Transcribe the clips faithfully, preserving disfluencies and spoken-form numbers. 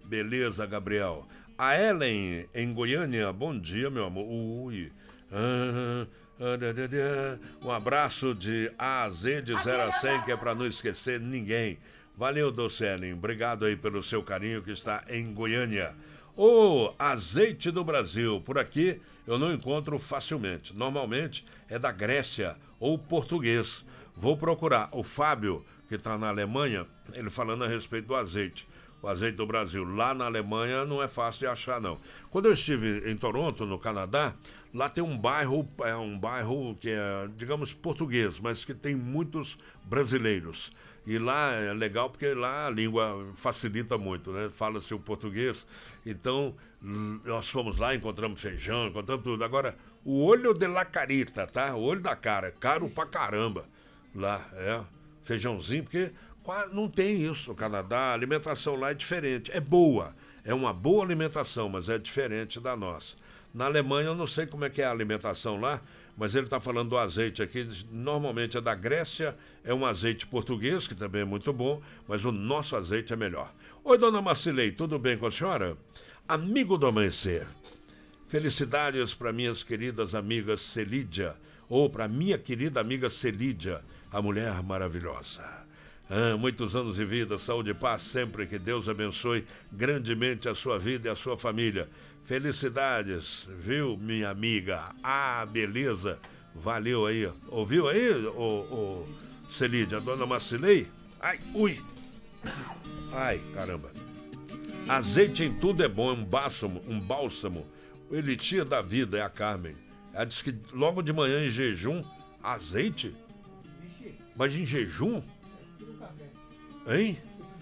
Beleza, Gabriel. A Ellen, em Goiânia, bom dia, meu amor. Ui. Ah, ah, da, da, da. Um abraço de A a Z, de zero a cem, que é pra não esquecer ninguém. Valeu, Doce Ellen. Obrigado aí pelo seu carinho que está em Goiânia. O azeite do Brasil, por aqui eu não encontro facilmente. Normalmente é da Grécia ou português. Vou procurar. O Fábio, que está na Alemanha, ele falando a respeito do azeite. O azeite do Brasil. Lá na Alemanha não é fácil de achar, não. Quando eu estive em Toronto, no Canadá, lá tem um bairro, é um bairro que é, digamos, português, mas que tem muitos brasileiros. E lá é legal porque lá a língua facilita muito, né? Fala-se o português. Então, nós fomos lá, encontramos feijão, encontramos tudo. Agora, o olho de la carita, tá? O olho da cara, caro pra caramba. Lá, é. Feijãozinho, porque não tem isso no Canadá. A alimentação lá é diferente. É boa. É uma boa alimentação, mas é diferente da nossa. Na Alemanha, eu não sei como é que é a alimentação lá, mas ele está falando do azeite aqui, normalmente é da Grécia, é um azeite português, que também é muito bom, mas o nosso azeite é melhor. Oi, dona Marcilei, tudo bem com a senhora? Amigo do amanhecer, felicidades para minhas queridas amigas Celídia, ou para minha querida amiga Celídia, a mulher maravilhosa. Ah, muitos anos de vida, saúde e paz sempre, que Deus abençoe grandemente a sua vida e a sua família. Felicidades, viu, minha amiga? Ah, beleza. Valeu aí. Ouviu aí, ô, ô Celídia, a dona Marcilei? Ai, ui. Ai, caramba. Azeite em tudo é bom, é um bálsamo, um bálsamo. O elixir da vida é a Carmen. Ela disse que logo de manhã em jejum, azeite? Mas em jejum? Hein?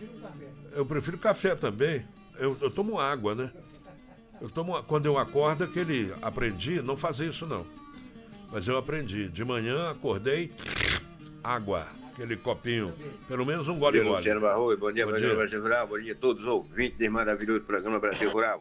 Eu prefiro café também. Eu, eu tomo água, né? Eu tomo, quando eu acordo, aquele, aprendi, não fazer isso não. Mas eu aprendi. De manhã, acordei, água, aquele copinho, pelo menos um gole gole. Luciano Barroso, bom dia, bom dia, Brasil Rural, bom dia a todos os ouvintes desse maravilhoso programa Brasil Rural.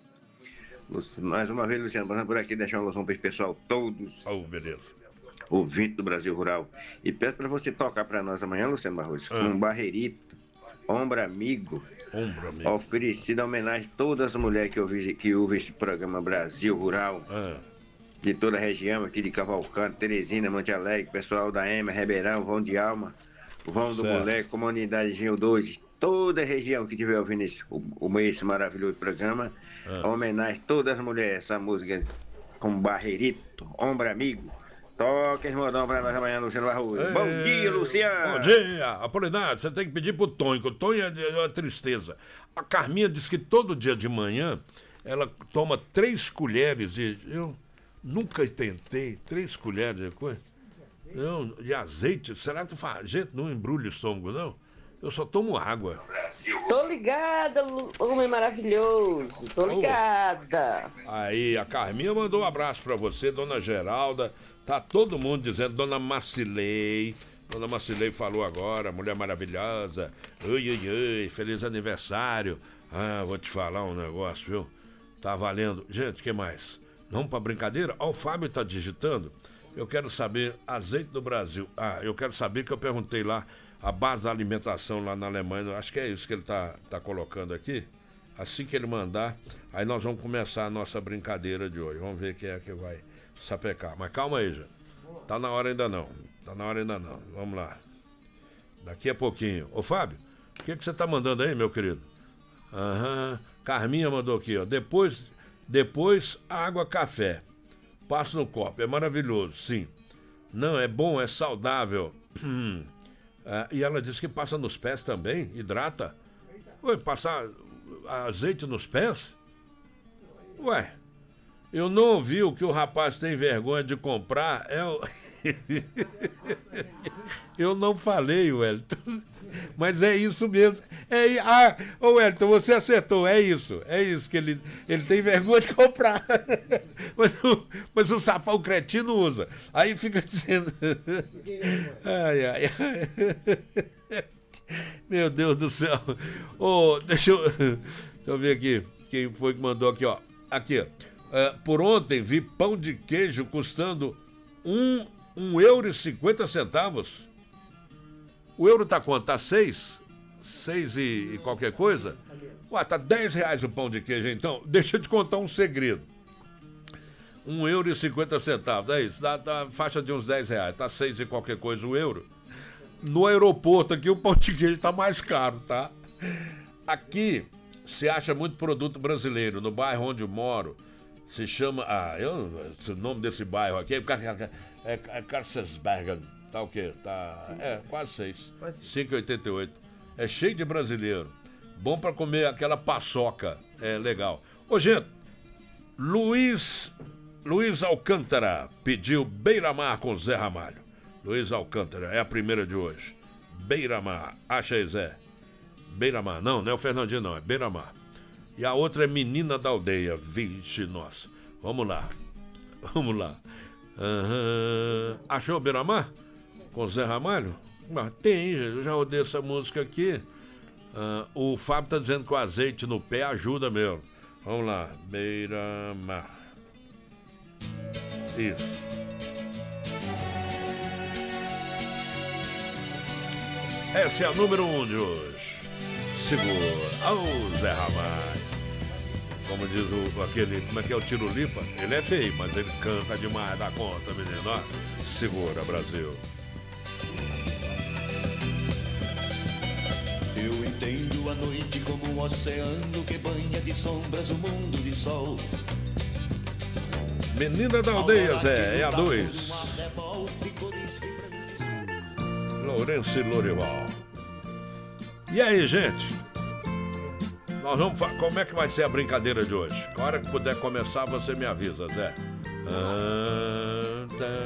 Mais uma vez, Luciano, passando por aqui, deixar uma loção para esse pessoal, todos. Oh, beleza. Ouvintes do Brasil Rural. E peço para você tocar para nós amanhã, Luciano Barroso, ah. um barreirito, ombro amigo. Ombro amigo. Oferecido a homenagem a todas as mulheres que ouvem que ouve esse programa Brasil Rural. Ah. De toda a região, aqui de Cavalcante, Teresina, Monte Alegre, pessoal da Ema, Ribeirão, Vão de Alma, Vão do Moleque, Comunidade Gil doze, toda a região que estiver ouvindo esse, o, o, esse maravilhoso programa, ah. homenagem a todas as mulheres, essa música com barreirito, ombro amigo. Toca esse modão pra nós amanhã, Luciano Barroso. Bom dia, Luciano! Bom dia! Apolinário, você tem que pedir pro Tonho, que o Tonho é, de, é uma tristeza. A Carminha diz que todo dia de manhã ela toma três colheres de... Eu nunca tentei, três colheres de coisa. Não, de azeite. Será que tu faz? Gente, não embrulha o estômago, não? Eu só tomo água. Tô ligada, homem maravilhoso. Tô ligada. Aí, a Carminha mandou um abraço pra você, dona Geralda. Tá todo mundo dizendo, dona Marcilei. Dona Marcilei falou agora, mulher maravilhosa. Ui, ui, ui, feliz aniversário. Ah, vou te falar um negócio, viu? Tá valendo. Gente, o que mais? Vamos pra brincadeira? Ó, o Fábio tá digitando. Eu quero saber, azeite do Brasil. Ah, eu quero saber que eu perguntei lá, a base da alimentação lá na Alemanha. Acho que é isso que ele tá, tá colocando aqui. Assim que ele mandar, aí nós vamos começar a nossa brincadeira de hoje. Vamos ver quem é que vai sapecar. Mas calma aí, já. Tá na hora ainda não. Tá na hora ainda não. Vamos lá. Daqui a pouquinho. Ô, Fábio, o que, que você tá mandando aí, meu querido? Aham. Carminha mandou aqui, ó. Depois, depois água, café. Passa no copo. É maravilhoso, sim. Não, é bom, é saudável. Ah, e ela disse que passa nos pés também, hidrata. Ué, passar azeite nos pés? Ué, eu não ouvi o que o rapaz tem vergonha de comprar. É o... Eu não falei, Wellington. Mas é isso mesmo. É, ah, ô Wellington, você acertou. É isso. É isso que ele, ele tem vergonha de comprar. Mas o, mas o safão o cretino usa. Aí fica dizendo. Ai, ai, ai. Meu Deus do céu. Oh, deixa, eu, deixa eu ver aqui. Quem foi que mandou aqui, ó. Aqui, ó. Uh, por ontem vi pão de queijo custando um, um euro e cinquenta centavos. O euro tá quanto? Tá seis? Seis e, e qualquer coisa? Ué, tá dez reais o pão de queijo, então. Deixa eu te contar um segredo. Um euro e cinquenta centavos, é isso. Dá, dá faixa de uns dez reais. Tá seis e qualquer coisa o euro. No aeroporto aqui o pão de queijo tá mais caro, tá? Aqui se acha muito produto brasileiro. No bairro onde eu moro, se chama... Ah, eu, o nome desse bairro aqui é, é, é Carlsbergen. Tá o quê? Tá, é, quase seis. cinco e oitenta e oito. É cheio de brasileiro. Bom pra comer aquela paçoca. É legal. Ô, gente, Luiz... Luiz Alcântara pediu Beira-Mar com Zé Ramalho. Luiz Alcântara, é a primeira de hoje. Beira-Mar, acha aí, Zé? Beira-Mar, não, não é o Fernandinho, não, é Beira-Mar. E a outra é Menina da Aldeia. Vixe, nossa. Vamos lá. Vamos lá. Uhum. Achou Beira-Mar? Com Zé Ramalho? Ah, tem, eu já rodei essa música aqui. Uh, o Fábio tá dizendo que o azeite no pé ajuda mesmo. Vamos lá. Beira-Mar. Isso. Essa é a número um de hoje. Segura. Ô, Zé Ramalho. Como diz o, aquele, como é que é o Tirulipa? Ele é feio, mas ele canta demais da conta, menino. Ó, segura, Brasil. Eu entendo a noite como um oceano que banha de sombras o mundo de sol. Menina da Aldeia, Zé, é a dois. Lourenço e Lorival. E aí, gente? Nós vamos fa- Como é que vai ser a brincadeira de hoje? A hora que puder começar, você me avisa, Zé. Ah,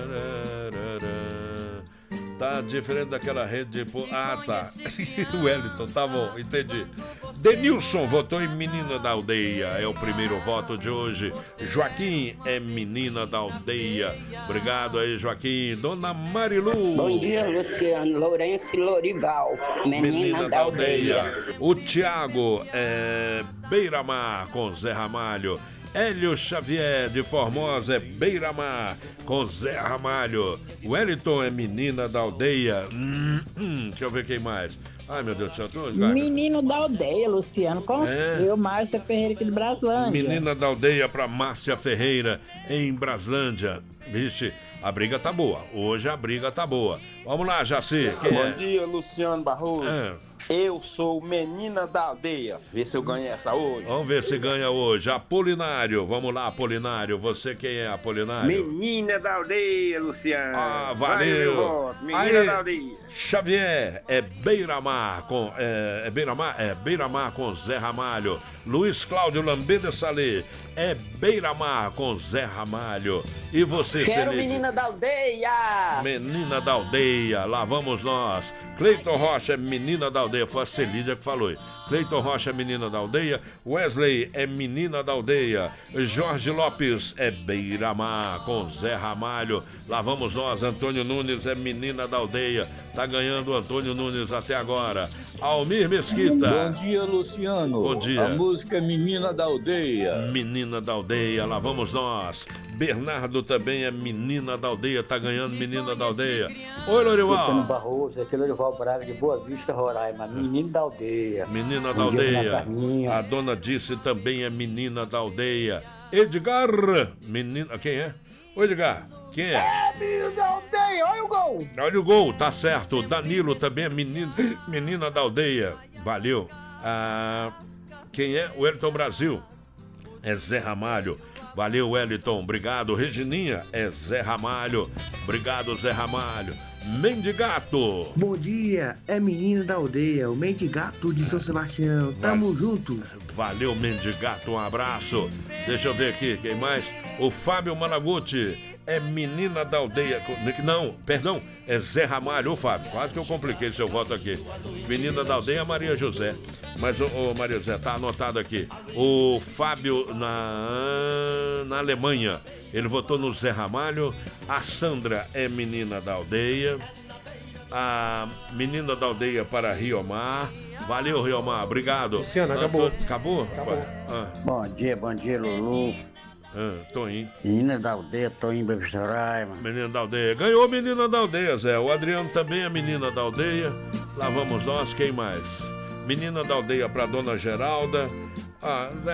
tá diferente daquela rede de... Ah, tá. O Wellington, tá bom, entendi. Denilson votou em Menina da Aldeia, é o primeiro voto de hoje. Joaquim é Menina da Aldeia. Obrigado aí, Joaquim. Dona Marilu. Bom dia, Luciano. Lourenço e Lorival. Menina, Menina da, da aldeia. aldeia. O Tiago é Beira-Mar com Zé Ramalho. Hélio Xavier de Formosa é Beira-Mar com Zé Ramalho. Wellington é Menina da Aldeia. Hum, hum, deixa eu ver quem mais. Ai, meu Deus do céu, tô... Menino da Aldeia, Luciano. Com é. Eu, Márcia Ferreira, aqui de Braslândia. Menina da Aldeia pra Márcia Ferreira, em Braslândia. Vixe, a briga tá boa. Hoje a briga tá boa. Vamos lá, Jaci. Bom é? dia, Luciano Barroso. É. Eu sou Menina da Aldeia. Vê se eu ganho essa hoje. Vamos ver se ganha hoje. Apolinário. Vamos lá, Apolinário. Você quem é, Apolinário? Menina da Aldeia, Luciano. Ah, valeu. Menina aí, da Aldeia. Xavier é Beira-Mar com... É, é Beira-Mar? É Beira-Mar com Zé Ramalho. Luiz Cláudio Lambeda Salê é Beira-Mar com Zé Ramalho. E você, Quero Celide? Menina da Aldeia. Menina da Aldeia, lá vamos nós. Cleiton Rocha é Menina da Aldeia. Foi a Celídia que falou. Cleiton Rocha é Menina da Aldeia. Wesley é Menina da Aldeia. Jorge Lopes é Beira-Mar com Zé Ramalho. Lá vamos nós. Antônio Nunes é Menina da Aldeia. Tá ganhando o Antônio Nunes até agora. Almir Mesquita. Bom dia, Luciano. Bom dia. A música é Menina da Aldeia. Menina da Aldeia, lá vamos nós. Bernardo também é Menina da Aldeia. Tá ganhando Menina da Aldeia. Oi, Lorival. Luciano Barroso, aqui é Lorival Braga de Boa Vista, Roraima. Menino da Aldeia. Menina da Aldeia. A dona Disse também é Menina da Aldeia. Edgar. Menina. Quem é? Ô, Edgar. Quem é? É, menino da aldeia, olha o gol! Olha o gol, tá certo. Danilo também é menino, menina da aldeia. Valeu. Ah, quem é? O Wellington Brasil. É Zé Ramalho. Valeu, Wellington. Obrigado. Regininha é Zé Ramalho. Obrigado, Zé Ramalho. Mendigato. Bom dia, é menino da aldeia, o Mendigato de São Sebastião. Tamo Valeu. junto. Valeu, Mendigato. Um abraço. Deixa eu ver aqui, quem mais? O Fábio Malaguti. É Menina da Aldeia. Não, perdão, é Zé Ramalho. Ô, Fábio, quase que eu compliquei seu voto aqui. Menina da Aldeia, Maria José. Mas, ô, ô Maria José, tá anotado aqui. O Fábio na, na Alemanha, ele votou no Zé Ramalho. A Sandra é Menina da Aldeia. A Menina da Aldeia para Riomar. Valeu, Riomar, obrigado. Luciano, acabou. Acabou? Acabou. Ah. Bom dia, bom dia, Lulu. Ah, Toinho. Menina da Aldeia, Toinho Bebisaraima. Menina da Aldeia. Ganhou Menina da Aldeia, Zé. O Adriano também é Menina da Aldeia. Lá vamos nós, quem mais? Menina da Aldeia para Dona Geralda. Ah,